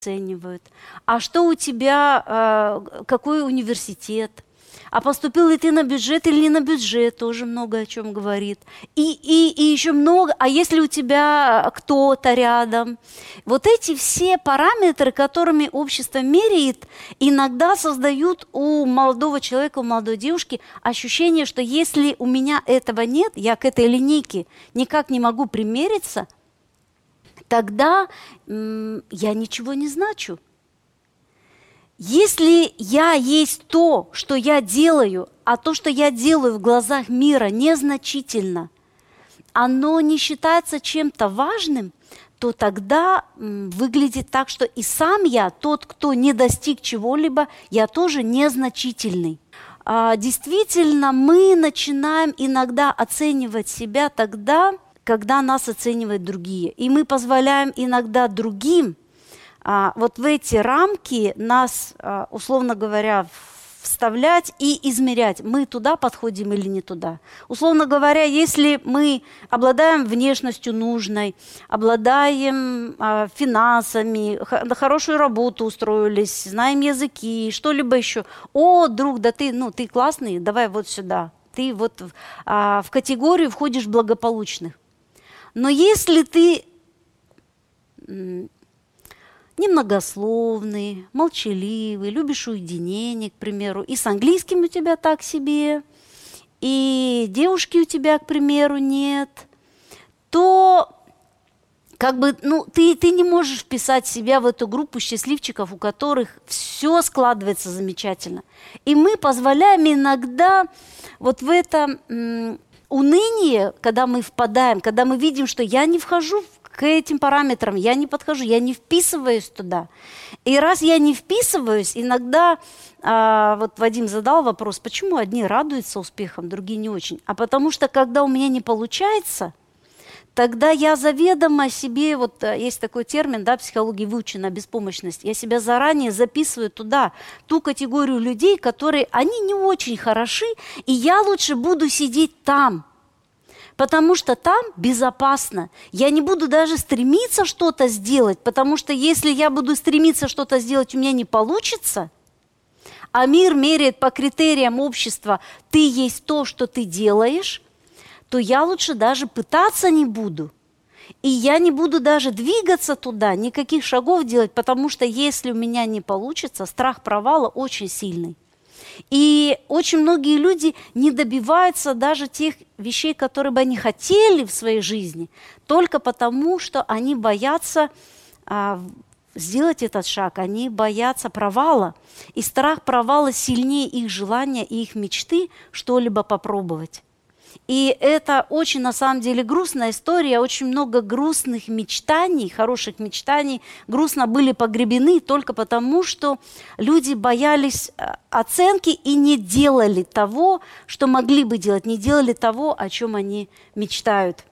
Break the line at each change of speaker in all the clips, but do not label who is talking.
оценивают. А что у тебя, какой университет? А поступил ли ты на бюджет или не на бюджет, тоже много о чем говорит. И еще много, а если у тебя кто-то рядом? Вот эти все параметры, которыми общество меряет, иногда создают у молодого человека, у молодой девушки ощущение, что если у меня этого нет, я к этой линейке никак не могу примериться, тогда я ничего не значу. Если я есть то, что я делаю, а то, что я делаю в глазах мира, незначительно, оно не считается чем-то важным, то тогда выглядит так, что и сам я, тот, кто не достиг чего-либо, я тоже незначительный. Действительно, мы начинаем иногда оценивать себя тогда, когда нас оценивают другие. И мы позволяем иногда другим вот в эти рамки нас, условно говоря, вставлять и измерять, мы туда подходим или не туда. Условно говоря, если мы обладаем внешностью нужной, обладаем финансами, на хорошую работу устроились, знаем языки, что-либо еще. О, друг, да ты классный, давай вот сюда. Ты вот в категорию входишь благополучных. Но если ты немногословный, молчаливый, любишь уединение, к примеру, и с английским у тебя так себе, и девушки у тебя, к примеру, нет, то ты не можешь вписать себя в эту группу счастливчиков, у которых все складывается замечательно. И мы позволяем иногда вот в это уныние, когда мы впадаем, когда мы видим, что я не вхожу к этим параметрам, я не подхожу, я не вписываюсь туда. И раз я не вписываюсь, иногда, вот Вадим задал вопрос, почему одни радуются успехам, другие не очень. А потому что, когда у меня не получается, тогда я заведомо себе, вот есть такой термин, да, в психологии выучена беспомощность, я себя заранее записываю туда, ту категорию людей, которые, они не очень хороши, и я лучше буду сидеть там, потому что там безопасно. Я не буду даже стремиться что-то сделать, потому что если я буду стремиться что-то сделать, у меня не получится, а мир меряет по критериям общества, ты есть то, что ты делаешь, то я лучше даже пытаться не буду. И я не буду даже двигаться туда, никаких шагов делать, потому что если у меня не получится, страх провала очень сильный. И очень многие люди не добиваются даже тех вещей, которые бы они хотели в своей жизни, только потому, что они боятся сделать этот шаг, они боятся провала. И страх провала сильнее их желания и их мечты что-либо попробовать. И это очень, на самом деле, грустная история, очень много грустных мечтаний, хороших мечтаний, грустно были погребены только потому, что люди боялись оценки и не делали того, что могли бы делать, не делали того, о чем они мечтают.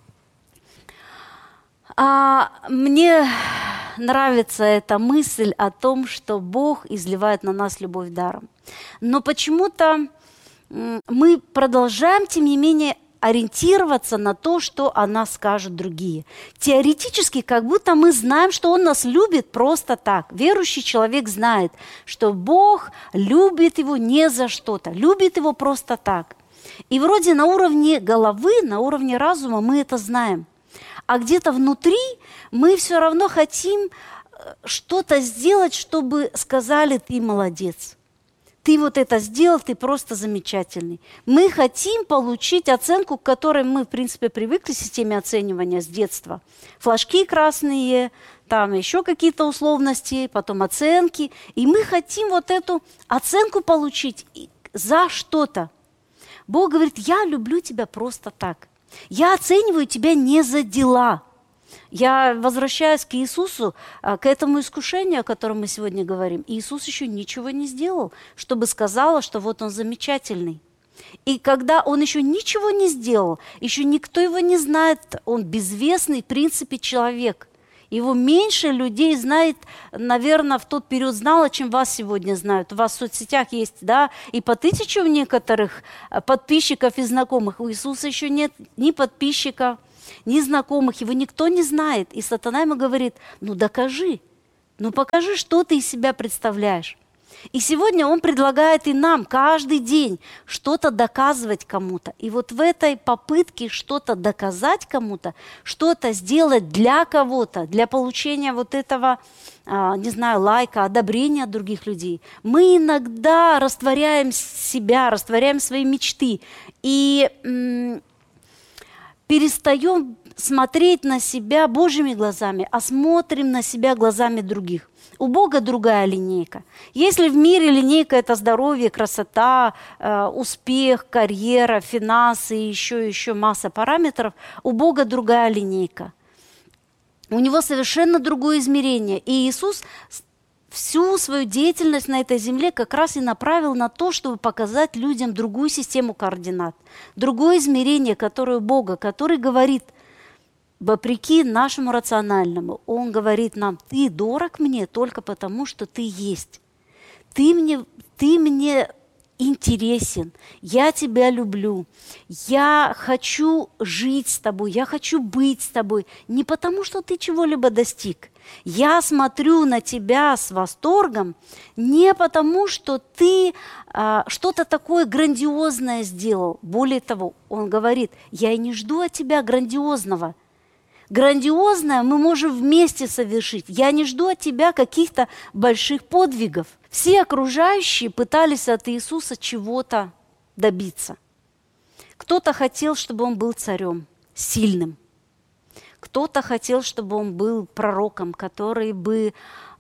Мне нравится эта мысль о том, что Бог изливает на нас любовь даром. Но почему-то мы продолжаем, тем не менее, ориентироваться на то, что о нас скажут другие. Теоретически, как будто мы знаем, что Он нас любит просто так. Верующий человек знает, что Бог любит его не за что-то, любит его просто так. И вроде на уровне головы, на уровне разума мы это знаем. А где-то внутри мы все равно хотим что-то сделать, чтобы сказали: ты молодец. Ты вот это сделал, ты просто замечательный. Мы хотим получить оценку, к которой мы, в принципе, привыкли в системе оценивания с детства. Флажки красные, там еще какие-то условности, потом оценки. И мы хотим вот эту оценку получить за что-то. Бог говорит: я люблю тебя просто так. Я оцениваю тебя не за дела. Я возвращаюсь к Иисусу, к этому искушению, о котором мы сегодня говорим. Иисус еще ничего не сделал, чтобы сказала, что вот Он замечательный. И когда Он еще ничего не сделал, еще никто Его не знает, Он безвестный в принципе человек. Его меньше людей знает, наверное, в тот период знало, чем вас сегодня знают. У вас в соцсетях есть, да, и по 1000 у некоторых подписчиков и знакомых. У Иисуса еще нет ни подписчиков, ни знакомых, его никто не знает. И сатана ему говорит: ну докажи, Ну покажи, что ты из себя представляешь. И сегодня Он предлагает и нам каждый день что-то доказывать кому-то. И вот в этой попытке что-то доказать кому-то, что-то сделать для кого-то, для получения вот этого, не знаю, лайка, одобрения от других людей, мы иногда растворяем себя, растворяем свои мечты и перестаем смотреть на себя Божьими глазами, а смотрим на себя глазами других. У Бога другая линейка. Если в мире линейка – это здоровье, красота, успех, карьера, финансы и еще масса параметров, у Бога другая линейка. У Него совершенно другое измерение. И Иисус всю свою деятельность на этой земле как раз и направил на то, чтобы показать людям другую систему координат, другое измерение, которое у Бога, который говорит, вопреки нашему рациональному, Он говорит нам: ты дорог мне только потому, что ты есть. Ты мне интересен, я тебя люблю, я хочу жить с тобой, я хочу быть с тобой, не потому, что ты чего-либо достиг. Я смотрю на тебя с восторгом не потому, что ты что-то такое грандиозное сделал. Более того, Он говорит: я и не жду от тебя грандиозного. Грандиозное мы можем вместе совершить. Я не жду от тебя каких-то больших подвигов. Все окружающие пытались от Иисуса чего-то добиться. Кто-то хотел, чтобы Он был царем, сильным. Кто-то хотел, чтобы Он был пророком, который бы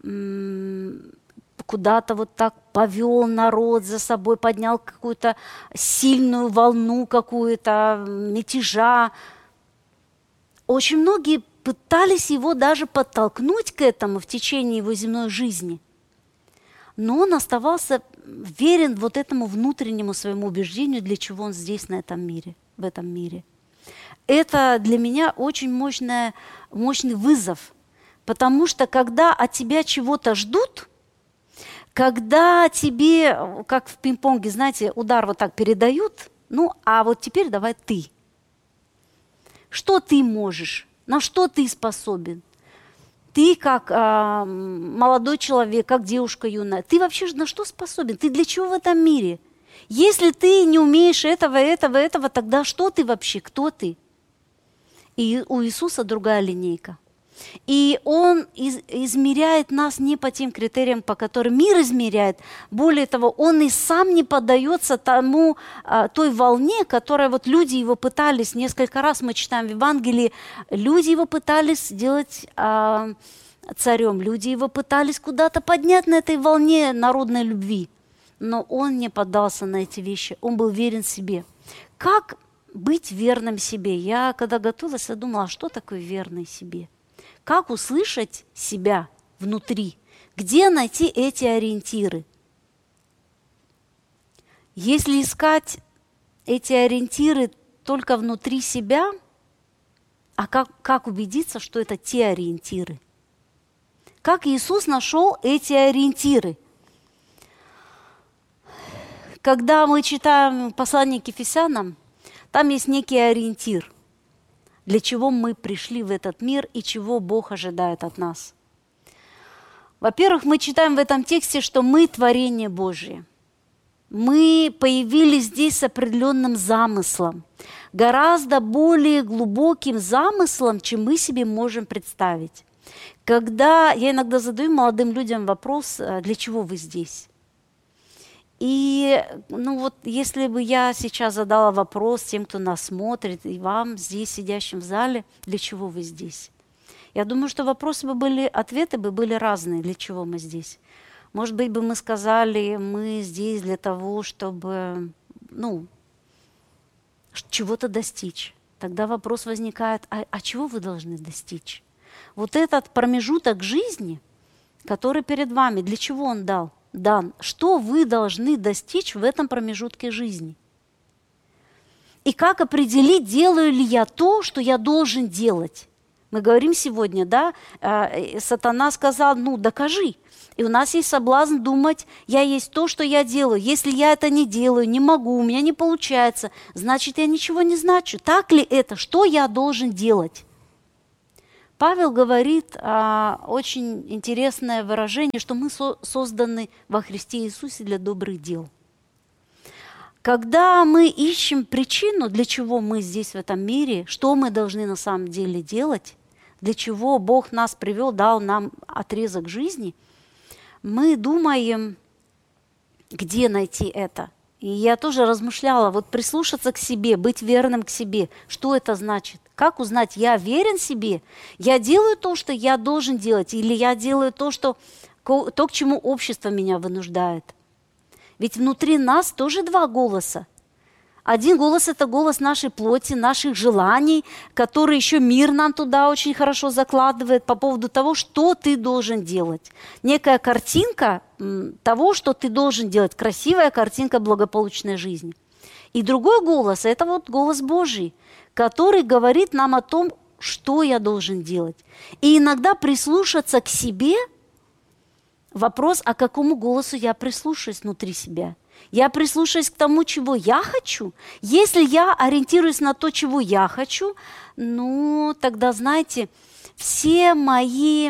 куда-то вот так повел народ за собой, поднял какую-то сильную волну какую-то мятежа. Очень многие пытались Его даже подтолкнуть к этому в течение Его земной жизни. Но Он оставался верен вот этому внутреннему своему убеждению, для чего Он здесь, на этом мире, в этом мире. Это для меня очень мощный вызов, потому что когда от тебя чего-то ждут, когда тебе, как в пинг-понге, знаете, удар вот так передают, ну, а вот теперь давай ты. Что ты можешь? На что ты способен? Ты как молодой человек, как девушка юная, ты вообще на что способен? Ты для чего в этом мире? Если ты не умеешь этого, тогда что ты вообще? Кто ты? И у Иисуса другая линейка. И Он измеряет нас не по тем критериям, по которым мир измеряет. Более того, Он и сам не поддается той волне, которой вот люди Его пытались, несколько раз мы читаем в Евангелии, люди Его пытались сделать царем, люди Его пытались куда-то поднять на этой волне народной любви. Но Он не поддался на эти вещи, Он был верен себе. Как быть верным себе? Я, когда готовилась, я думала, а что такое верный себе? Как услышать себя внутри? Где найти эти ориентиры? Если искать эти ориентиры только внутри себя, а как убедиться, что это те ориентиры? Как Иисус нашел эти ориентиры? Когда мы читаем послание к Ефесянам, там есть некий ориентир, для чего мы пришли в этот мир и чего Бог ожидает от нас. Во-первых, мы читаем в этом тексте, что мы творение Божие. Мы появились здесь с определенным замыслом, гораздо более глубоким замыслом, чем мы себе можем представить. Когда я иногда задаю молодым людям вопрос: для чего вы здесь? И если бы я сейчас задала вопрос тем, кто нас смотрит, и вам здесь, сидящим в зале, для чего вы здесь? Я думаю, что ответы бы были разные, для чего мы здесь. Может быть, бы мы сказали: мы здесь для того, чтобы, чего-то достичь. Тогда вопрос возникает: а чего вы должны достичь? Вот этот промежуток жизни, который перед вами, для чего он дан? Что вы должны достичь в этом промежутке жизни? И как определить, делаю ли я то, что я должен делать? Мы говорим сегодня, сатана сказал: докажи. И у нас есть соблазн думать: я есть то, что я делаю. Если я это не делаю, не могу, у меня не получается, значит, я ничего не значу. Так ли это? Что я должен делать? Павел говорит очень интересное выражение, что мы созданы во Христе Иисусе для добрых дел. Когда мы ищем причину, для чего мы здесь в этом мире, что мы должны на самом деле делать, для чего Бог нас привел, дал нам отрезок жизни, мы думаем, где найти это. И я тоже размышляла, вот прислушаться к себе, быть верным к себе, что это значит? Как узнать, я верен себе, я делаю то, что я должен делать, или я делаю то, к чему общество меня вынуждает? Ведь внутри нас тоже два голоса. Один голос – это голос нашей плоти, наших желаний, который еще мир нам туда очень хорошо закладывает по поводу того, что ты должен делать. Некая картинка того, что ты должен делать, красивая картинка благополучной жизни. И другой голос – это вот голос Божий, который говорит нам о том, что я должен делать. И иногда прислушаться к себе – вопрос, а к какому голосу я прислушаюсь внутри себя. Я прислушаюсь к тому, чего я хочу. Если я ориентируюсь на то, чего я хочу, тогда, знаете, все мои...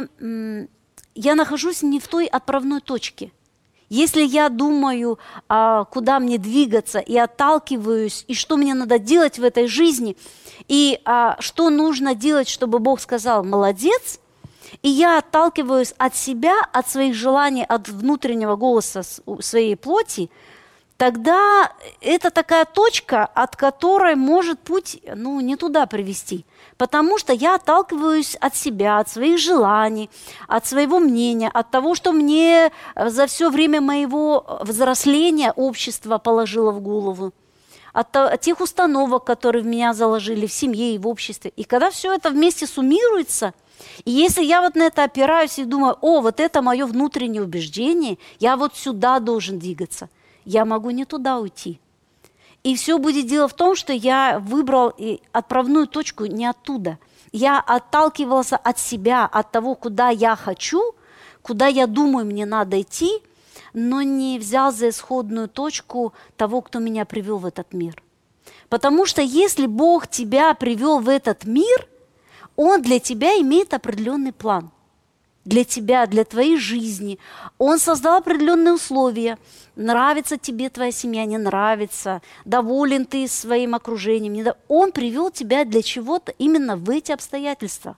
Я нахожусь не в той отправной точке. Если я думаю, куда мне двигаться, и отталкиваюсь, и что мне надо делать в этой жизни, и что нужно делать, чтобы Бог сказал «молодец», и я отталкиваюсь от себя, от своих желаний, от внутреннего голоса своей плоти, тогда это такая точка, от которой может путь не туда привести. Потому что я отталкиваюсь от себя, от своих желаний, от своего мнения, от того, что мне за все время моего взросления общество положило в голову, от тех установок, которые в меня заложили в семье и в обществе. И когда все это вместе суммируется, и если я вот на это опираюсь и думаю, вот это мое внутреннее убеждение, я вот сюда должен двигаться, я могу не туда уйти. И все будет дело в том, что я выбрал отправную точку не оттуда. Я отталкивался от себя, от того, куда я хочу, куда я думаю, мне надо идти, но не взял за исходную точку того, кто меня привел в этот мир. Потому что если Бог тебя привел в этот мир, Он для тебя имеет определенный план. Для тебя, для твоей жизни. Он создал определенные условия. Нравится тебе твоя семья, не нравится. Доволен ты своим окружением. Он привел тебя для чего-то именно в эти обстоятельства.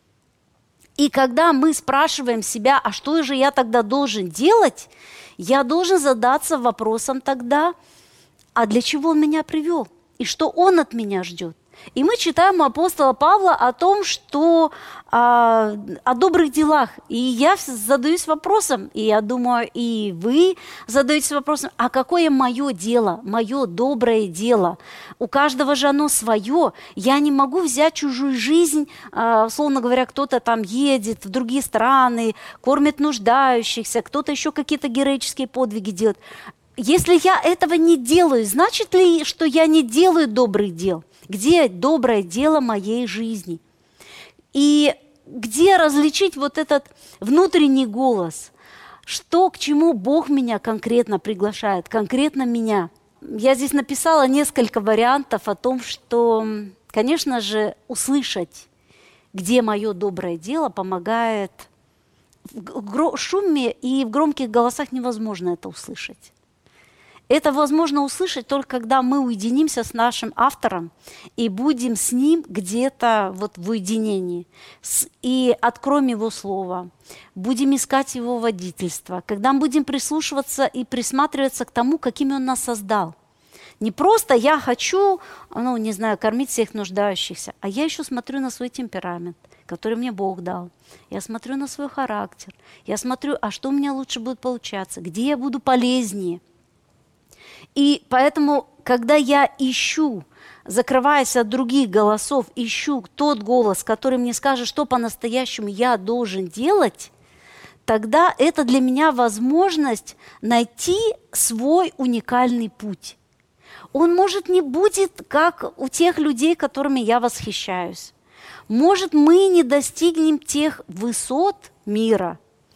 И когда мы спрашиваем себя, а что же я тогда должен делать, я должен задаться вопросом тогда, а для чего Он меня привел? И что Он от меня ждет? И мы читаем у апостола Павла о том, что о добрых делах. И я задаюсь вопросом, и я думаю, и вы задаетесь вопросом, а какое мое дело, мое доброе дело? У каждого же оно свое. Я не могу взять чужую жизнь, условно говоря, кто-то там едет в другие страны, кормит нуждающихся, кто-то еще какие-то героические подвиги делает. Если я этого не делаю, значит ли, что я не делаю добрых дел? Где доброе дело моей жизни? И где различить вот этот внутренний голос? Что, к чему Бог меня конкретно приглашает, конкретно меня? Я здесь написала несколько вариантов о том, что, конечно же, услышать, где мое доброе дело, помогает. В шуме и в громких голосах невозможно это услышать. Это возможно услышать только когда мы уединимся с нашим автором и будем с ним где-то вот в уединении. И откроем его слово, будем искать его водительство, когда мы будем прислушиваться и присматриваться к тому, какими он нас создал. Не просто я хочу, кормить всех нуждающихся, а я еще смотрю на свой темперамент, который мне Бог дал. Я смотрю на свой характер, я смотрю, а что у меня лучше будет получаться, где я буду полезнее. И поэтому, когда я ищу, закрываясь от других голосов, ищу тот голос, который мне скажет, что по-настоящему я должен делать, тогда это для меня возможность найти свой уникальный путь. Он, может, не будет, как у тех людей, которыми я восхищаюсь. Может, мы не достигнем тех высот мира,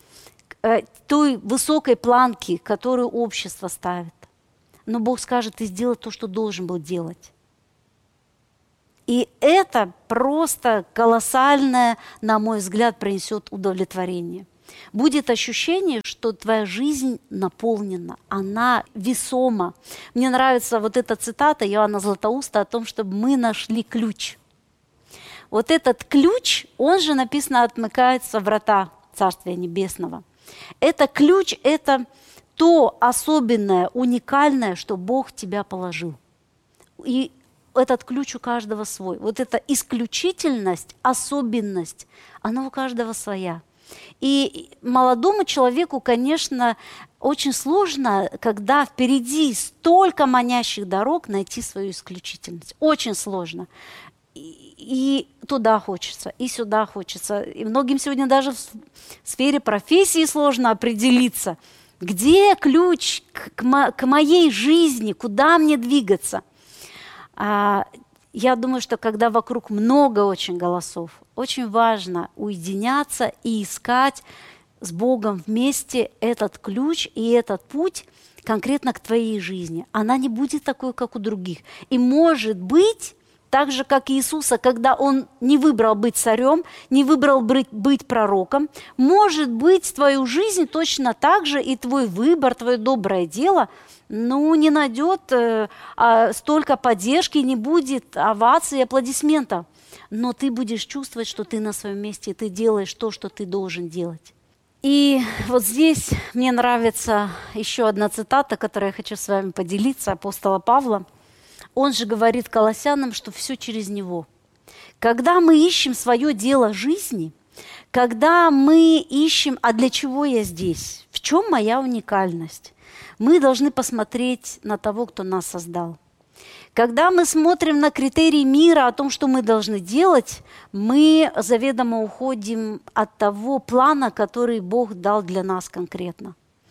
той высокой планки, которую общество ставит. Но Бог скажет, ты сделал то, что должен был делать. И это просто колоссальное, на мой взгляд, принесет удовлетворение. Будет ощущение, что твоя жизнь наполнена, она весома. Мне нравится вот эта цитата Иоанна Златоуста о том, чтобы мы нашли ключ. Вот этот ключ, он же, написано, отмыкается врата Царствия Небесного. Это ключ, это то особенное, уникальное, что Бог в тебя положил. И этот ключ у каждого свой. Вот эта исключительность, особенность, она у каждого своя. И молодому человеку, конечно, очень сложно, когда впереди столько манящих дорог, найти свою исключительность. Очень сложно. И туда хочется, и сюда хочется. И многим сегодня даже в сфере профессии сложно определиться, где ключ к моей жизни, куда мне двигаться. Я думаю, что когда вокруг много очень голосов, очень важно уединяться и искать с Богом вместе этот ключ и этот путь конкретно к твоей жизни. Она не будет такой, как у других. И может быть, так же, как Иисуса, когда Он не выбрал быть царем, не выбрал быть пророком, может быть, твою жизнь точно так же и твой выбор, твое доброе дело, не найдет столько поддержки, не будет оваций и аплодисментов. Но ты будешь чувствовать, что ты на своем месте, и ты делаешь то, что ты должен делать. И вот здесь мне нравится еще одна цитата, которую я хочу с вами поделиться, апостола Павла. Он же говорит Колоссянам, что все через Него. Когда мы ищем свое дело жизни, когда мы ищем, а для чего я здесь, в чем моя уникальность, мы должны посмотреть на того, кто нас создал. Когда мы смотрим на критерии мира о том, что мы должны делать, мы заведомо уходим от того плана, который Бог дал для нас конкретно.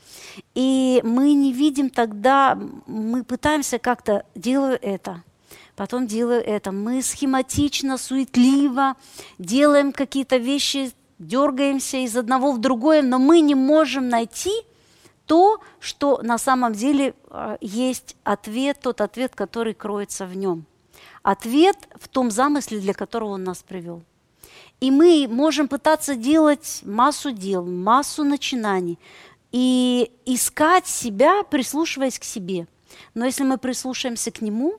И мы не видим тогда, мы пытаемся как-то, делаю это, потом делаю это. Мы схематично, суетливо делаем какие-то вещи, дергаемся из одного в другое, но мы не можем найти то, что на самом деле есть ответ, тот ответ, который кроется в нем. Ответ в том замысле, для которого он нас привел. И мы можем пытаться делать массу дел, массу начинаний, и искать себя, прислушиваясь к себе. Но если мы прислушаемся к Нему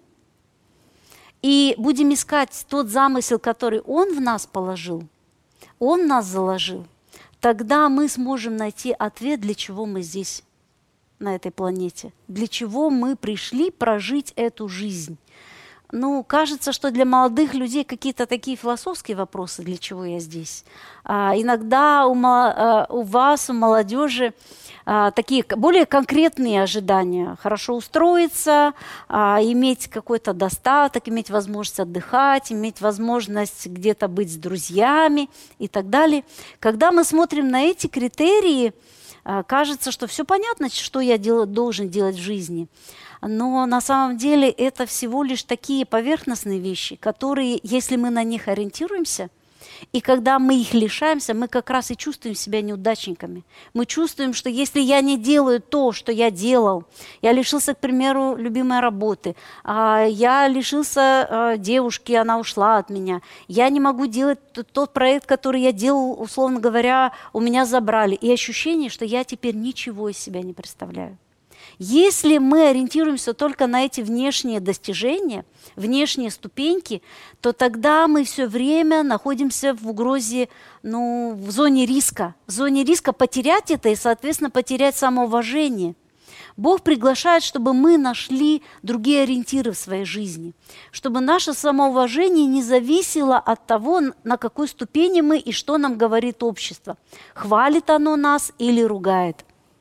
и будем искать тот замысел, который Он в нас положил, Он в нас заложил, тогда мы сможем найти ответ, для чего мы здесь, на этой планете, для чего мы пришли прожить эту жизнь. Кажется, что для молодых людей какие-то такие философские вопросы, для чего я здесь. Иногда у вас, у молодежи, такие более конкретные ожидания. Хорошо устроиться, иметь какой-то достаток, иметь возможность отдыхать, иметь возможность где-то быть с друзьями и так далее. Когда мы смотрим на эти критерии, кажется, что все понятно, что я должен делать в жизни. Но на самом деле это всего лишь такие поверхностные вещи, которые, если мы на них ориентируемся, и когда мы их лишаемся, мы как раз и чувствуем себя неудачниками. Мы чувствуем, что если я не делаю то, что я делал, я лишился, к примеру, любимой работы, я лишился девушки, она ушла от меня, я не могу делать тот проект, который я делал, условно говоря, у меня забрали. И ощущение, что я теперь ничего из себя не представляю. Если мы ориентируемся только на эти внешние достижения, внешние ступеньки, то тогда мы все время находимся в угрозе, в зоне риска. В зоне риска потерять это и, соответственно, потерять самоуважение. Бог приглашает, чтобы мы нашли другие ориентиры в своей жизни, чтобы наше самоуважение не зависело от того, на какой ступени мы и что нам говорит общество. Хвалит оно нас или ругает.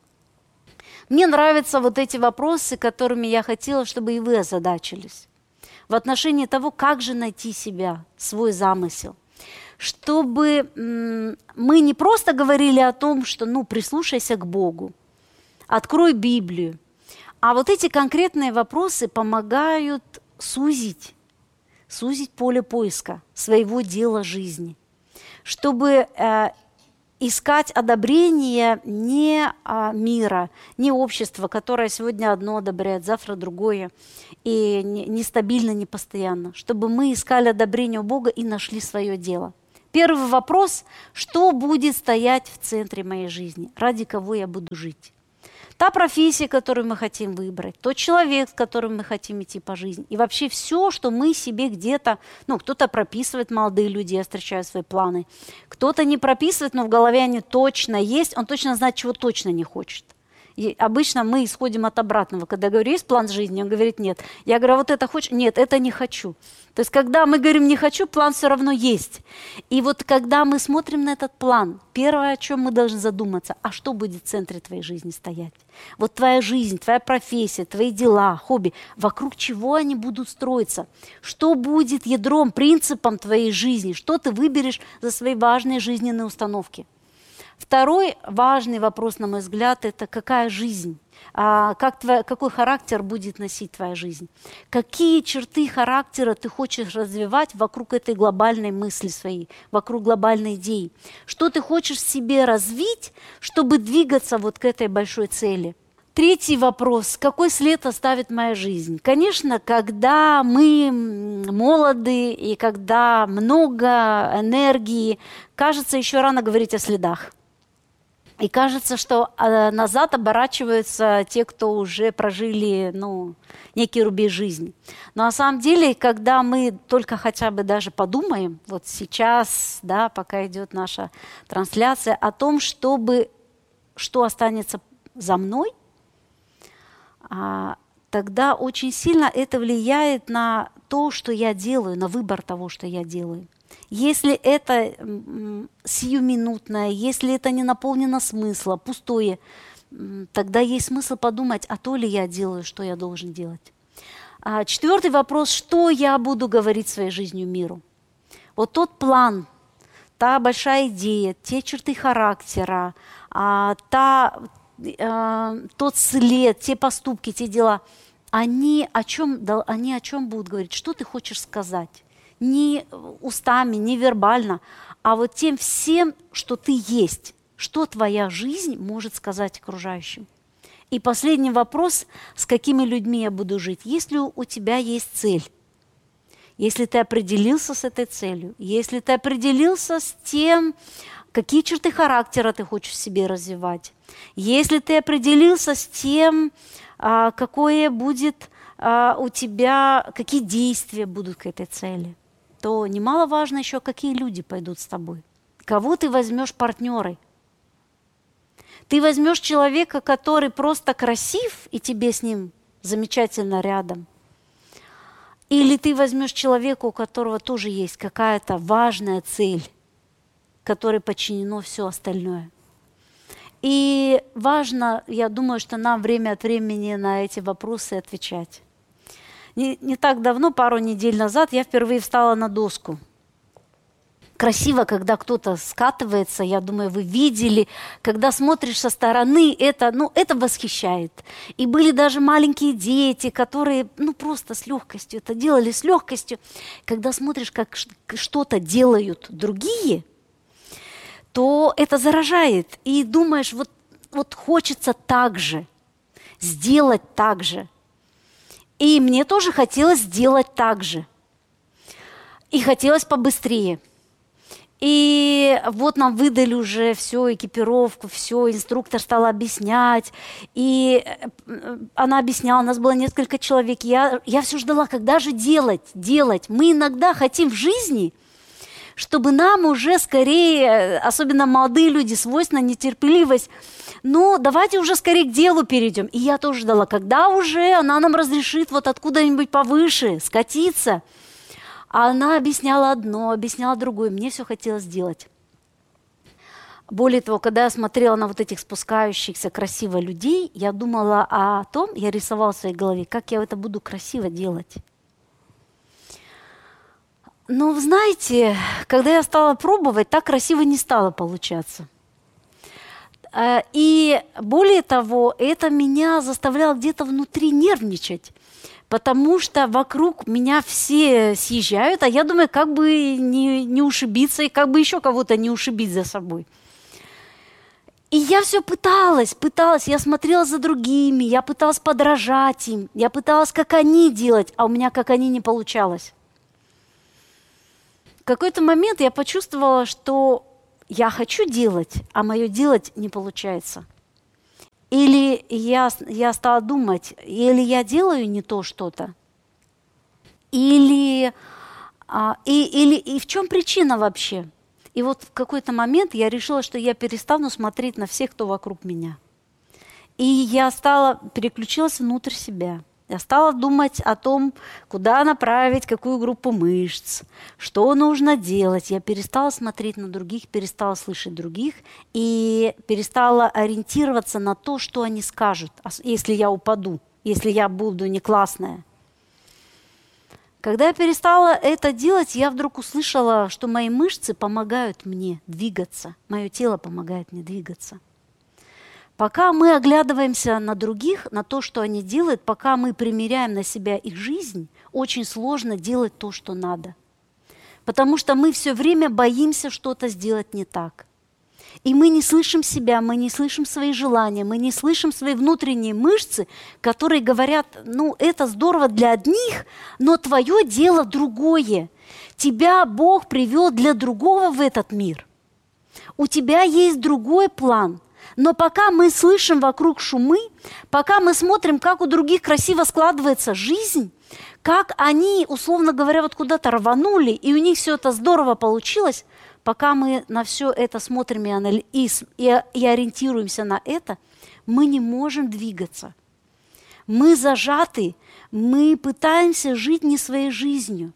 Мне нравятся вот эти вопросы, которыми я хотела, чтобы и вы озадачились. В отношении того, как же найти себя, свой замысел. Чтобы мы не просто говорили о том, что прислушайся к Богу, открой Библию. А вот эти конкретные вопросы помогают сузить поле поиска своего дела жизни. Чтобы искать одобрение не мира, не общества, которое сегодня одно одобряет, завтра другое, и нестабильно, не постоянно, чтобы мы искали одобрение у Бога и нашли свое дело. Первый вопрос: что будет стоять в центре моей жизни? Ради кого я буду жить? Та профессия, которую мы хотим выбрать, тот человек, с которым мы хотим идти по жизни. И вообще все, что мы себе где-то, кто-то прописывает, молодые люди, я встречаю свои планы, кто-то не прописывает, но в голове они точно есть, он точно знает, чего точно не хочет. И обычно мы исходим от обратного. Когда я говорю, есть план жизни, он говорит, нет. Я говорю, а вот это хочешь? Нет, это не хочу. То есть, когда мы говорим «не хочу», план все равно есть. И вот когда мы смотрим на этот план, первое, о чем мы должны задуматься, а что будет в центре твоей жизни стоять? Вот твоя жизнь, твоя профессия, твои дела, хобби, вокруг чего они будут строиться? Что будет ядром, принципом твоей жизни? Что ты выберешь за свои важные жизненные установки? Второй важный вопрос, на мой взгляд, это какая жизнь, какой характер будет носить твоя жизнь, какие черты характера ты хочешь развивать вокруг этой глобальной мысли своей, вокруг глобальной идеи, что ты хочешь в себе развить, чтобы двигаться вот к этой большой цели. Третий вопрос: какой след оставит моя жизнь? Конечно, когда мы молоды и когда много энергии, кажется, еще рано говорить о следах. И кажется, что назад оборачиваются те, кто уже прожили некий рубеж жизни. Но на самом деле, когда мы только хотя бы даже подумаем, вот сейчас, пока идет наша трансляция, о том, что останется за мной, тогда очень сильно это влияет на то, что я делаю, на выбор того, что я делаю. Если это сиюминутное, если это не наполнено смыслом, пустое, тогда есть смысл подумать, а то ли я делаю, что я должен делать. Четвертый вопрос: что я буду говорить своей жизнью миру? Вот тот план, та большая идея, те черты характера, тот след, те поступки, те дела, они о чем будут говорить? Что ты хочешь сказать? Не устами, не вербально, а вот тем всем, что ты есть, что твоя жизнь может сказать окружающим. И последний вопрос: с какими людьми я буду жить? Если у тебя есть цель, если ты определился с этой целью, если ты определился с тем, какие черты характера ты хочешь в себе развивать, если ты определился с тем, какое будет у тебя, какие действия будут к этой цели, то немаловажно еще, какие люди пойдут с тобой. Кого ты возьмешь партнерой? Ты возьмешь человека, который просто красив, и тебе с ним замечательно рядом? Или ты возьмешь человека, у которого тоже есть какая-то важная цель, которой подчинено все остальное? И важно, я думаю, что нам время от времени на эти вопросы отвечать. Не так давно, пару недель назад, я впервые встала на доску. Красиво, когда кто-то скатывается, я думаю, вы видели, когда смотришь со стороны, это восхищает. И были даже маленькие дети, которые просто с легкостью это делали, с легкостью. Когда смотришь, как что-то делают другие, то это заражает. И думаешь, вот хочется так же, сделать так же. И мне тоже хотелось сделать так же. И хотелось побыстрее. И вот нам выдали уже всю экипировку, все, инструктор стал объяснять. И она объясняла, у нас было несколько человек. Я все ждала, когда же делать. Мы иногда хотим в жизни, чтобы нам уже скорее, особенно молодые люди, свойственна нетерпеливость, давайте уже скорее к делу перейдем. И я тоже ждала, когда уже она нам разрешит вот откуда-нибудь повыше скатиться. А она объясняла одно, объясняла другое. Мне все хотелось сделать. Более того, когда я смотрела на вот этих спускающихся красиво людей, я думала о том, я рисовала в своей голове, как я это буду красиво делать. Но, вы знаете, когда я стала пробовать, так красиво не стало получаться. И более того, это меня заставляло где-то внутри нервничать, потому что вокруг меня все съезжают, а я думаю, как бы не ушибиться и как бы еще кого-то не ушибить за собой. И я все пыталась, я смотрела за другими, я пыталась подражать им, я пыталась, как они делать, а у меня, как они, не получалось. В какой-то момент я почувствовала, что я хочу делать, а мое делать не получается. Или я стала думать, или я делаю не то что-то, и в чем причина вообще? И вот в какой-то момент я решила, что я перестану смотреть на всех, кто вокруг меня. И я переключилась внутрь себя. Я стала думать о том, куда направить, какую группу мышц, что нужно делать. Я перестала смотреть на других, перестала слышать других и перестала ориентироваться на то, что они скажут, если я упаду, если я буду не классная. Когда я перестала это делать, я вдруг услышала, что мои мышцы помогают мне двигаться, мое тело помогает мне двигаться. Пока мы оглядываемся на других, на то, что они делают, пока мы примеряем на себя их жизнь, очень сложно делать то, что надо. Потому что мы все время боимся что-то сделать не так. И мы не слышим себя, мы не слышим свои желания, мы не слышим свои внутренние мышцы, которые говорят, это здорово для одних, но твое дело другое. Тебя Бог привел для другого в этот мир. У тебя есть другой план. Но пока мы слышим вокруг шумы, пока мы смотрим, как у других красиво складывается жизнь, как они, условно говоря, вот куда-то рванули, и у них все это здорово получилось, пока мы на все это смотрим и ориентируемся на это, мы не можем двигаться. Мы зажаты, мы пытаемся жить не своей жизнью.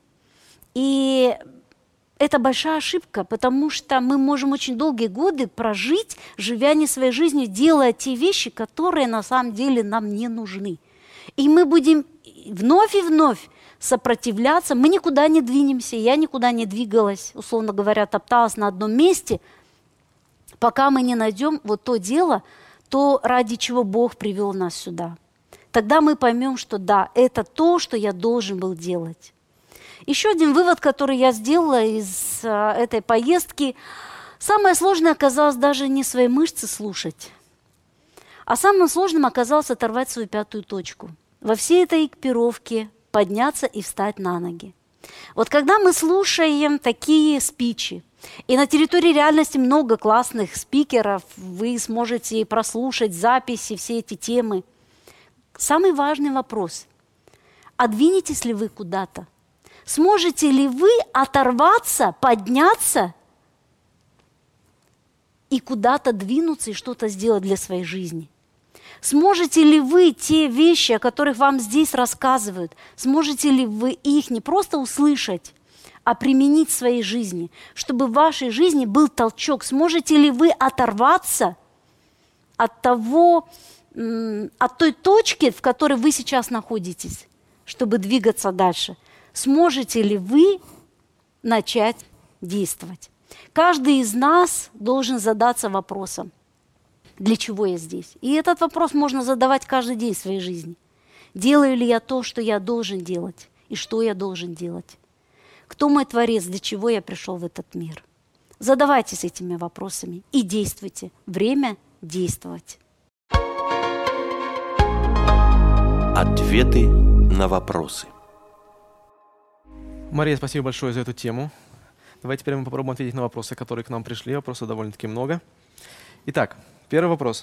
И это большая ошибка, потому что мы можем очень долгие годы прожить, живя не своей жизнью, делая те вещи, которые на самом деле нам не нужны. И мы будем вновь и вновь сопротивляться, мы никуда не двинемся, я никуда не двигалась, условно говоря, топталась на одном месте, пока мы не найдем вот то дело, то, ради чего Бог привел нас сюда. Тогда мы поймем, что да, это то, что я должен был делать. Еще один вывод, который я сделала из этой поездки, самое сложное оказалось даже не свои мышцы слушать, а самым сложным оказалось оторвать свою пятую точку. Во всей этой экипировке подняться и встать на ноги. Вот когда мы слушаем такие спичи, и на территории реальности много классных спикеров, вы сможете прослушать записи, все эти темы. Самый важный вопрос – а двинетесь ли вы куда-то? Сможете ли вы оторваться, подняться и куда-то двинуться и что-то сделать для своей жизни? Сможете ли вы те вещи, о которых вам здесь рассказывают, сможете ли вы их не просто услышать, а применить в своей жизни, чтобы в вашей жизни был толчок? Сможете ли вы оторваться от той точки, в которой вы сейчас находитесь, чтобы двигаться дальше? Сможете ли вы начать действовать? Каждый из нас должен задаться вопросом, для чего я здесь? И этот вопрос можно задавать каждый день в своей жизни. Делаю ли я то, что я должен делать? И что я должен делать? Кто мой Творец? Для чего я пришел в этот мир? Задавайтесь этими вопросами и действуйте. Время действовать.
Ответы на вопросы.
Мария, спасибо большое за эту тему. Давайте теперь мы попробуем ответить на вопросы, которые к нам пришли. Вопросов довольно-таки много. Итак, первый вопрос.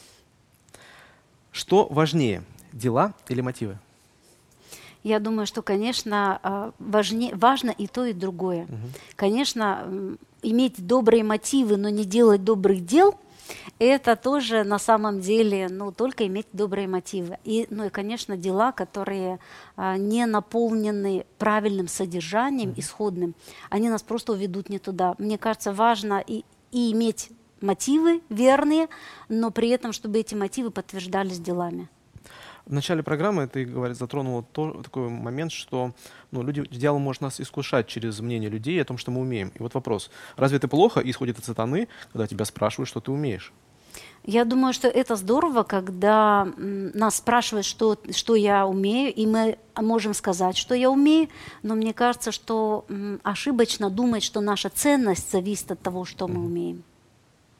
Что важнее, дела или мотивы?
Я думаю, что, конечно, важно и то, и другое. Конечно, иметь добрые мотивы, но не делать добрых дел – это тоже на самом деле только иметь добрые мотивы. И, конечно, дела, которые не наполнены правильным содержанием, исходным, они нас просто уведут не туда. Мне кажется, важно и иметь мотивы верные, но при этом, чтобы эти мотивы подтверждались делами.
В начале программы ты, затронула такой момент, что дьявол может нас искушать через мнение людей о том, что мы умеем. И вот вопрос, разве это плохо исходит от сатаны, когда тебя спрашивают, что ты умеешь?
Я думаю, что это здорово, когда нас спрашивают, что я умею, и мы можем сказать, что я умею, но мне кажется, что ошибочно думать, что наша ценность зависит от того, что мы умеем.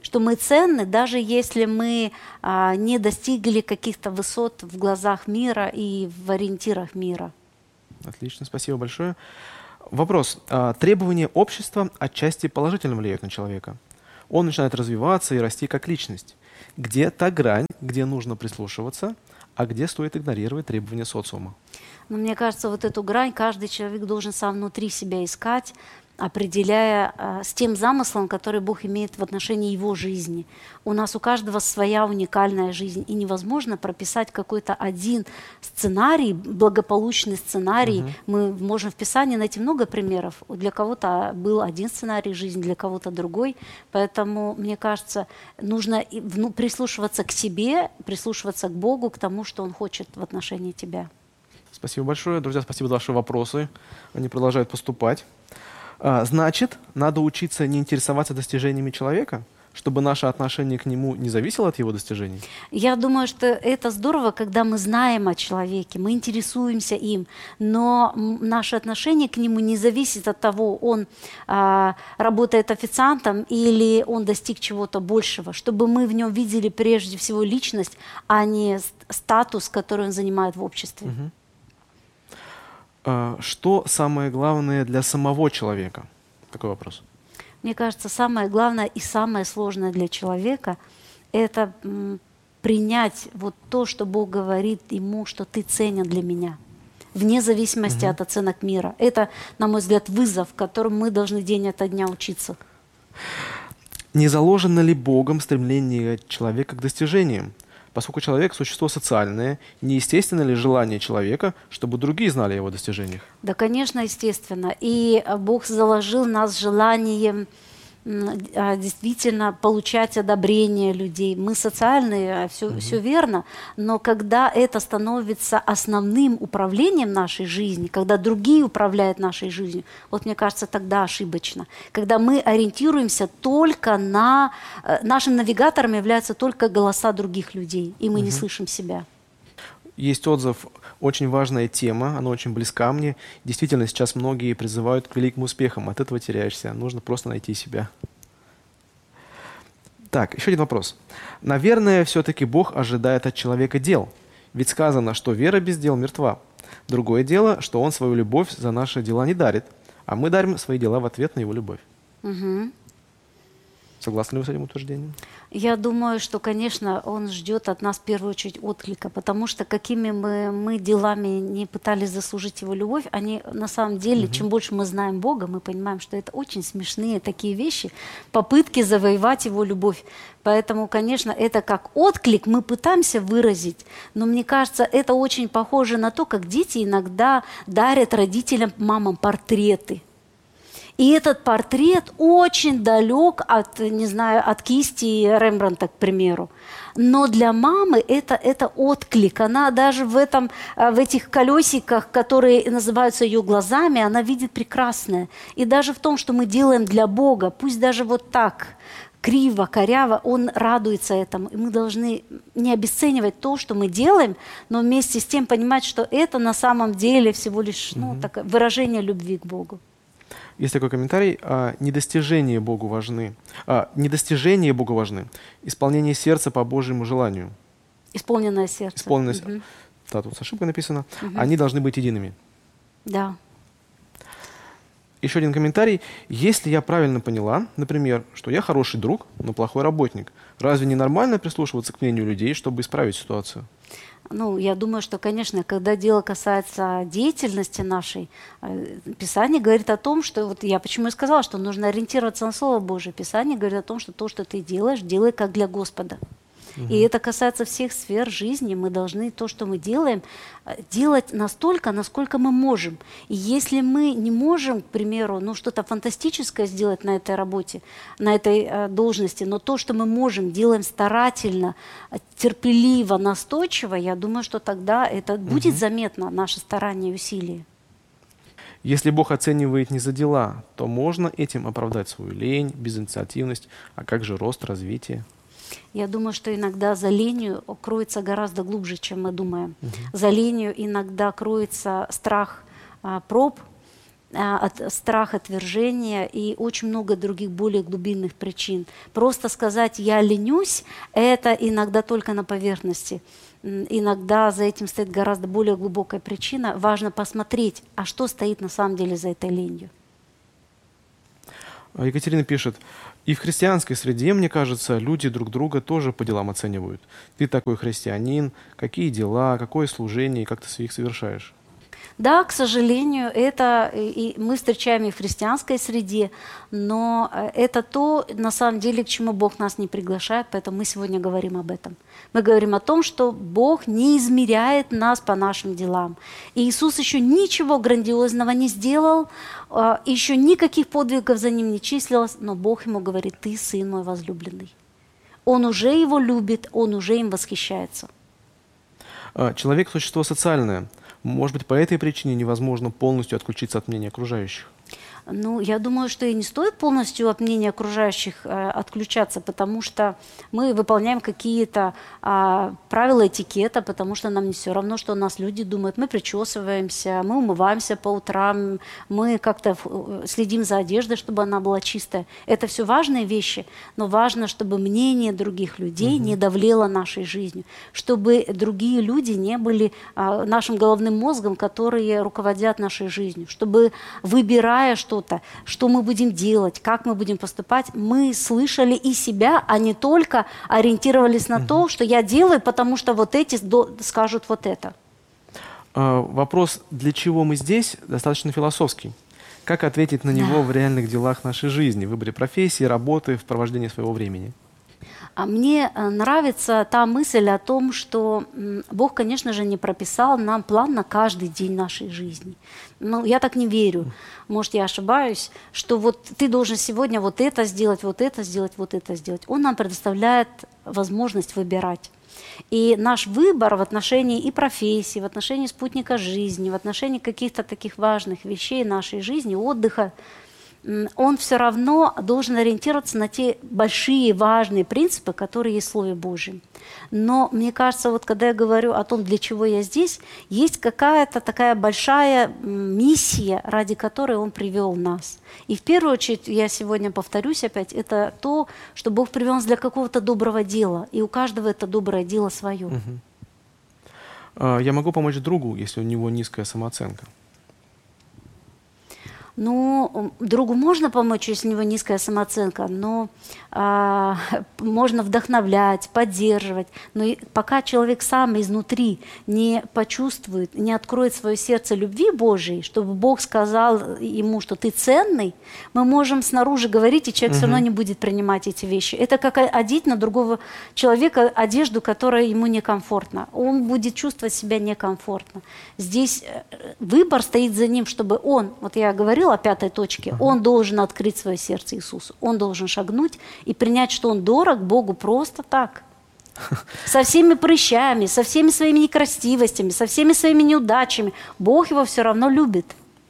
что мы ценны, даже если мы не достигли каких-то высот в глазах мира и в ориентирах мира.
Отлично, спасибо большое. Вопрос. Требования общества отчасти положительно влияют на человека. Он начинает развиваться и расти как личность. Где та грань, где нужно прислушиваться, а где стоит игнорировать требования социума?
Но мне кажется, вот эту грань каждый человек должен сам внутри себя искать, определяя с тем замыслом, который Бог имеет в отношении его жизни. У нас у каждого своя уникальная жизнь, и невозможно прописать какой-то один сценарий, благополучный сценарий. Мы можем в Писании найти много примеров. Для кого-то был один сценарий жизни, для кого-то другой. Поэтому, мне кажется, нужно прислушиваться к себе, прислушиваться к Богу, к тому, что Он хочет в отношении тебя.
Спасибо большое. Друзья, спасибо за ваши вопросы. Они продолжают поступать. Значит, надо учиться не интересоваться достижениями человека, чтобы наше отношение к нему не зависело от его достижений?
Я думаю, что это здорово, когда мы знаем о человеке, мы интересуемся им, но наше отношение к нему не зависит от того, он работает официантом или он достиг чего-то большего, чтобы мы в нем видели прежде всего личность, а не статус, который он занимает в обществе.
Что самое главное для самого человека? Такой вопрос.
Мне кажется, самое главное и самое сложное для человека – это принять вот то, что Бог говорит ему, что ты ценен для меня, вне зависимости от оценок мира. Это, на мой взгляд, вызов, которым мы должны день ото дня учиться.
Не заложено ли Богом стремление человека к достижениям? Поскольку человек – существо социальное, неестественно ли желание человека, чтобы другие знали о его достижениях?
Да, конечно, естественно. И Бог заложил в нас желанием действительно получать одобрение людей. Мы социальные, все верно, но когда это становится основным управлением нашей жизни, когда другие управляют нашей жизнью, вот мне кажется, тогда ошибочно. Когда мы ориентируемся только на... Нашим навигатором являются только голоса других людей, и мы не слышим себя.
Есть отзыв, очень важная тема, она очень близка мне. Действительно, сейчас многие призывают к великим успехам, от этого теряешься, нужно просто найти себя. Так, еще один вопрос. Наверное, все-таки Бог ожидает от человека дел, ведь сказано, что вера без дел мертва. Другое дело, что Он свою любовь за наши дела не дарит, а мы дарим свои дела в ответ на Его любовь. Согласны ли вы с этим утверждением?
Я думаю, что, конечно, Он ждет от нас в первую очередь отклика, потому что какими мы делами не пытались заслужить Его любовь, они на самом деле, чем больше мы знаем Бога, мы понимаем, что это очень смешные такие вещи, попытки завоевать Его любовь. Поэтому, конечно, это как отклик мы пытаемся выразить, но мне кажется, это очень похоже на то, как дети иногда дарят родителям, мамам портреты. И этот портрет очень далек от, не знаю, от кисти Рембрандта, к примеру. Но для мамы это отклик. Она даже в этих колесиках, которые называются ее глазами, она видит прекрасное. И даже в том, что мы делаем для Бога, пусть даже вот так, криво, коряво, Он радуется этому. И мы должны не обесценивать то, что мы делаем, но вместе с тем понимать, что это на самом деле всего лишь такое выражение любви к Богу.
Есть такой комментарий. Недостижения Богу важны. Недостижения Богу важны. Исполнение сердца по Божьему желанию.
Исполненное сердце.
Исполненное. Да, тут с ошибкой написано. Они должны быть едиными.
Да.
Еще один комментарий. Если я правильно поняла, например, что я хороший друг, но плохой работник, разве не нормально прислушиваться к мнению людей, чтобы исправить ситуацию?
Ну, я думаю, что, конечно, когда дело касается деятельности нашей, Писание говорит о том, что, вот я почему и сказала, что нужно ориентироваться на Слово Божие. Писание говорит о том, что то, что ты делаешь, делай как для Господа. И это касается всех сфер жизни. Мы должны то, что мы делаем, делать настолько, насколько мы можем. И если мы не можем, к примеру, что-то фантастическое сделать на этой работе, на этой должности, но то, что мы можем, делаем старательно, терпеливо, настойчиво, я думаю, что тогда это будет заметно, наше старание и усилия.
Если Бог оценивает не за дела, то можно этим оправдать свою лень, безинициативность, а как же рост, развитие?
Я думаю, что иногда за ленью кроется гораздо глубже, чем мы думаем. За ленью иногда кроется страх проб, страх отвержения и очень много других более глубинных причин. Просто сказать «я ленюсь» – это иногда только на поверхности. Иногда за этим стоит гораздо более глубокая причина. Важно посмотреть, а что стоит на самом деле за этой ленью.
Екатерина пишет: и в христианской среде, мне кажется, люди друг друга тоже по делам оценивают. Ты такой христианин, какие дела, какое служение, и как ты их совершаешь?
Да, к сожалению, это и мы встречаем и в христианской среде, но это то, на самом деле, к чему Бог нас не приглашает, поэтому мы сегодня говорим об этом. Мы говорим о том, что Бог не измеряет нас по нашим делам. И Иисус еще ничего грандиозного не сделал, еще никаких подвигов за ним не числилось, но Бог ему говорит: «Ты сын мой возлюбленный». Он уже его любит, он уже им восхищается.
Человек – существо социальное. Может быть, по этой причине невозможно полностью отключиться от мнения окружающих?
Ну, я думаю, что и не стоит полностью от мнения окружающих отключаться, потому что мы выполняем какие-то правила этикета, потому что нам не все равно, что о нас люди думают. Мы причесываемся, мы умываемся по утрам, мы как-то следим за одеждой, чтобы она была чистая. Это все важные вещи, но важно, чтобы мнение других людей не давлело нашей жизнью, чтобы другие люди не были нашим головным мозгом, которые руководят нашей жизнью, чтобы, выбирая что мы будем делать, как мы будем поступать, мы слышали и себя, а не только ориентировались на то, что я делаю, потому что вот эти скажут вот это.
Вопрос, для чего мы здесь, достаточно философский. Как ответить на него в реальных делах нашей жизни, в выборе профессии, работы, в провождении своего времени?
А мне нравится та мысль о том, что Бог, конечно же, не прописал нам план на каждый день нашей жизни. Но я так не верю. Может, я ошибаюсь, что вот ты должен сегодня вот это сделать, вот это сделать, вот это сделать. Он нам предоставляет возможность выбирать. И наш выбор в отношении и профессии, в отношении спутника жизни, в отношении каких-то таких важных вещей нашей жизни, отдыха, он все равно должен ориентироваться на те большие важные принципы, которые есть в Слове Божьем. Но мне кажется, вот когда я говорю о том, для чего я здесь, есть какая-то такая большая миссия, ради которой Он привел нас. И в первую очередь, я сегодня повторюсь опять, это то, что Бог привел нас для какого-то доброго дела, и у каждого это доброе дело свое.
Я могу помочь другу, если у него низкая самооценка?
Ну, другу можно помочь, если у него низкая самооценка, но можно вдохновлять, поддерживать. Но пока человек сам изнутри не почувствует, не откроет свое сердце любви Божией, чтобы Бог сказал ему, что ты ценный, мы можем снаружи говорить, и человек все равно не будет принимать эти вещи. Это как одеть на другого человека одежду, которая ему некомфортна. Он будет чувствовать себя некомфортно. Здесь выбор стоит за ним, чтобы он, вот я говорила о пятой точке, он должен открыть свое сердце Иисусу. Он должен шагнуть и принять, что он дорог Богу просто так. Со всеми прыщами, со всеми своими некрасивостями, со всеми своими неудачами. Бог его все равно любит.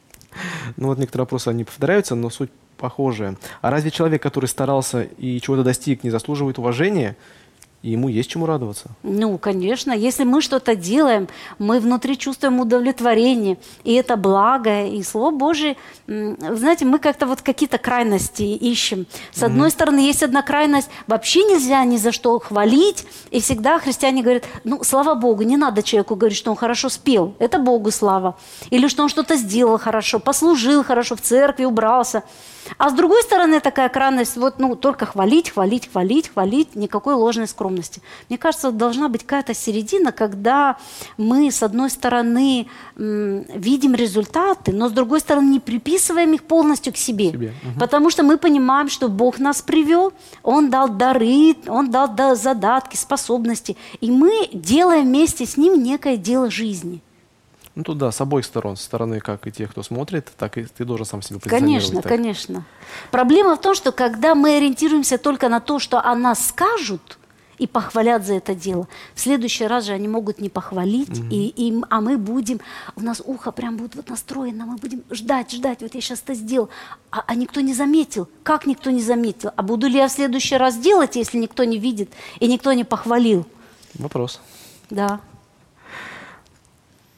Ну вот некоторые вопросы, они повторяются, но суть похожая. А разве человек, который старался и чего-то достиг, не заслуживает уважения? И ему есть чему радоваться.
Ну, конечно. Если мы что-то делаем, мы внутри чувствуем удовлетворение, и это благо, и Слово Божие. Знаете, мы как-то вот какие-то крайности ищем. С одной стороны, есть одна крайность, вообще нельзя ни за что хвалить, и всегда христиане говорят, ну, слава Богу, не надо человеку говорить, что он хорошо спел, это Богу слава. Или что он что-то сделал хорошо, послужил хорошо, в церкви убрался. А с другой стороны, такая крайность, вот, ну, только хвалить, хвалить, хвалить, хвалить, никакой ложной скромности. Мне кажется, должна быть какая-то середина, когда мы, с одной стороны, видим результаты, но с другой стороны, не приписываем их полностью к себе. Потому что мы понимаем, что Бог нас привел, Он дал дары, Он дал задатки, способности, и мы делаем вместе с Ним некое дело жизни.
Ну тут да, с обоих сторон. Со стороны как и тех, кто смотрит, так и ты должен сам себя позиционировать.
Конечно,
так.
конечно. Проблема в том, что когда мы ориентируемся только на то, что о нас скажут и похвалят за это дело, в следующий раз же они могут не похвалить, а мы будем, у нас ухо прям будет вот настроено, мы будем ждать, вот я сейчас это сделал, а никто не заметил. Как никто не заметил? А буду ли я в следующий раз делать, если никто не видит и никто не похвалил?
Вопрос.
Да.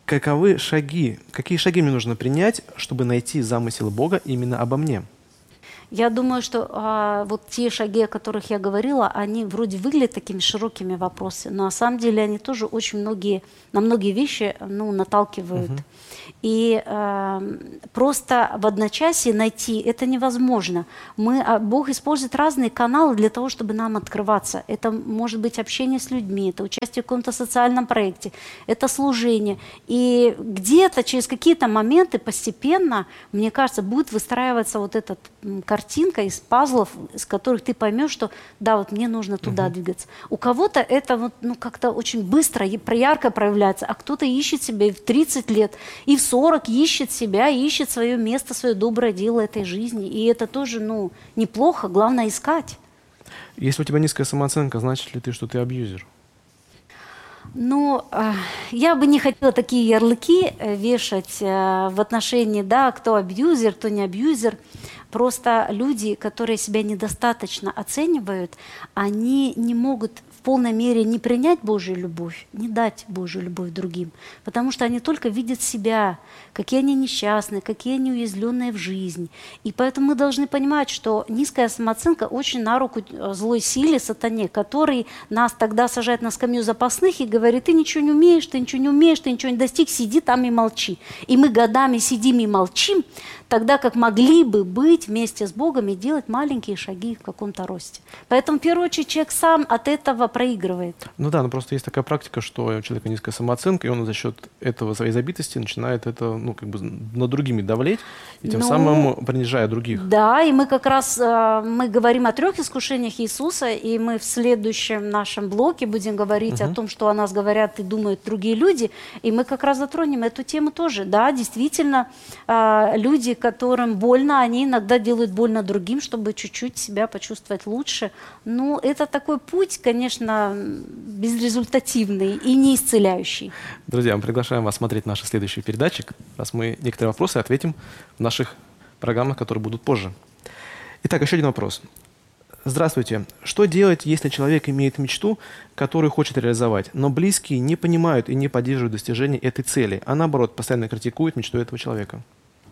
какие шаги мне нужно принять, чтобы найти замысел Бога именно обо мне?
Я думаю, что вот те шаги, о которых я говорила, они вроде выглядят такими широкими вопросами, но на самом деле они тоже очень на многие вещи наталкивают. И просто в одночасье найти это невозможно. Бог использует разные каналы для того, чтобы нам открываться. Это может быть общение с людьми, это участие в каком-то социальном проекте, это служение. И где-то через какие-то моменты постепенно, мне кажется, будет выстраиваться вот эта картинка из пазлов, из которых ты поймешь, что да, вот мне нужно туда двигаться. У кого-то это вот, как-то очень быстро, ярко проявляется, а кто-то ищет себя и в 30 лет, и в 40 ищет себя, ищет свое место, свое доброе дело этой жизни. И это тоже, неплохо, главное искать.
Если у тебя низкая самооценка, значит ли что ты абьюзер?
Я бы не хотела такие ярлыки вешать в отношении, кто абьюзер, кто не абьюзер. Просто люди, которые себя недостаточно оценивают, они не могут в полной мере не принять Божью любовь, не дать Божью любовь другим, потому что они только видят себя, какие они несчастные, какие они уязвленные в жизни. И поэтому мы должны понимать, что низкая самооценка очень на руку злой силе, сатане, который нас тогда сажает на скамью запасных и говорит: ты ничего не умеешь, ты ничего не умеешь, ты ничего не достиг, сиди там и молчи. И мы годами сидим и молчим, тогда как могли бы быть вместе с Богом и делать маленькие шаги в каком-то росте. Поэтому, в первую очередь, человек сам от этого проигрывает.
Просто есть такая практика, что у человека низкая самооценка, и он за счет этого, своей забитости, начинает это, над другими давлеть, и тем самым принижая других. Да, и мы как раз, мы говорим о 3 искушениях Иисуса, и мы в следующем нашем блоке будем говорить о том, что о нас говорят и думают другие люди, и мы как раз затронем эту тему тоже. Да, действительно, люди, которым больно, они иногда делают больно другим, чтобы чуть-чуть себя почувствовать лучше. Это такой путь, конечно, безрезультативный и не исцеляющий. Друзья, мы приглашаем вас смотреть наши следующие передачи, раз мы некоторые вопросы ответим в наших программах, которые будут позже. Итак, еще один вопрос. Здравствуйте. Что делать, если человек имеет мечту, которую хочет реализовать, но близкие не понимают и не поддерживают достижение этой цели, а наоборот, постоянно критикуют мечту этого человека?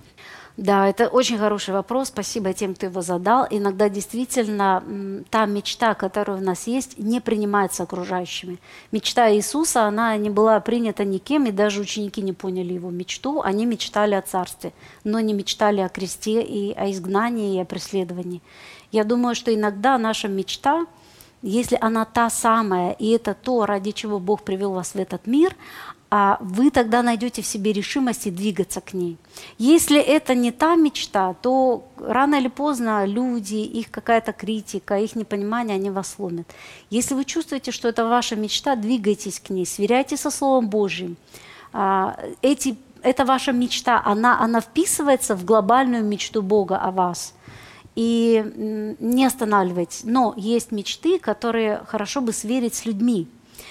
Да, это очень хороший вопрос. Спасибо тем, кто его задал. Иногда действительно та мечта, которая у нас есть, не принимается окружающими. Мечта Иисуса, она не была принята никем, и даже ученики не поняли его мечту. Они мечтали о царстве, но не мечтали о кресте и о изгнании, и о преследовании. Я думаю, что иногда наша мечта, если она та самая, и это то, ради чего Бог привел вас в этот мир, вы тогда найдете в себе решимость и двигаться к ней. Если это не та мечта, то рано или поздно люди, их какая-то критика, их непонимание, они вас сломят. Если вы чувствуете, что это ваша мечта, двигайтесь к ней, сверяйте со Словом Божьим. Это ваша мечта, она вписывается в глобальную мечту Бога о вас. И не останавливайтесь. Но есть мечты, которые хорошо бы сверить с людьми,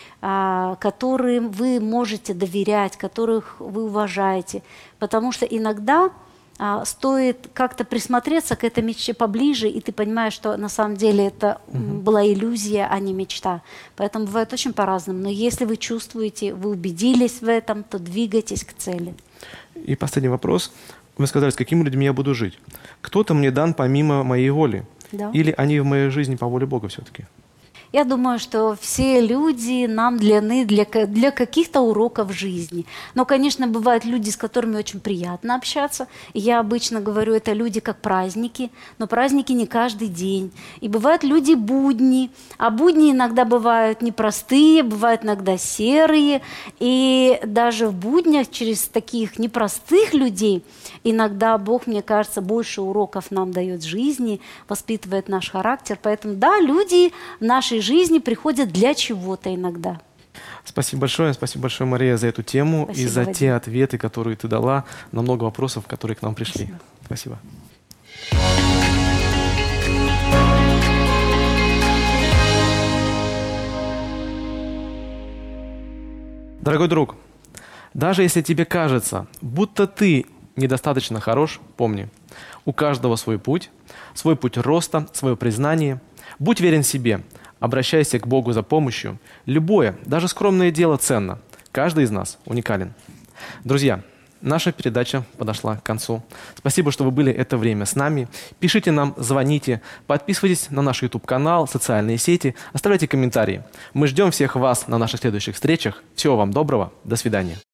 которым вы можете доверять, которых вы уважаете. Потому что иногда стоит как-то присмотреться к этой мечте поближе, и ты понимаешь, что на самом деле это была иллюзия, а не мечта. Поэтому бывает очень по-разному. Но если вы чувствуете, вы убедились в этом, то двигайтесь к цели. И последний вопрос. Вы сказали, с какими людьми я буду жить? Кто-то мне дан помимо моей воли? Да. Или они в моей жизни по воле Бога все-таки? Я думаю, что все люди нам даны для каких-то уроков жизни. Но, конечно, бывают люди, с которыми очень приятно общаться. И я обычно говорю, это люди как праздники, но праздники не каждый день. И бывают люди будни, а будни иногда бывают непростые, бывают иногда серые. И даже в буднях через таких непростых людей иногда Бог, мне кажется, больше уроков нам дает в жизни, воспитывает наш характер. Поэтому, да, люди в нашей жизни приходят для чего-то иногда. Спасибо большое, Мария, за эту тему. Спасибо, и за Вадим. Те ответы, которые ты дала на много вопросов, которые к нам пришли. Спасибо. Дорогой друг, даже если тебе кажется, будто ты недостаточно хорош, помни, у каждого свой путь роста, свое признание. Будь верен себе, обращайся к Богу за помощью. Любое, даже скромное дело ценно. Каждый из нас уникален. Друзья, наша передача подошла к концу. Спасибо, что вы были это время с нами. Пишите нам, звоните, подписывайтесь на наш YouTube-канал, социальные сети, оставляйте комментарии. Мы ждем всех вас на наших следующих встречах. Всего вам доброго. До свидания.